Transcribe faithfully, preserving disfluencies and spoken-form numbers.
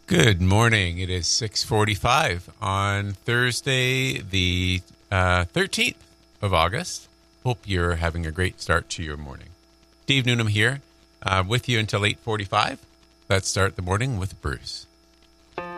Good morning. It is six forty-five on Thursday, the uh, thirteenth of August. Hope you're having a great start to your morning. Steve Noonan here uh, with you until eight forty-five. Let's start the morning with Bruce.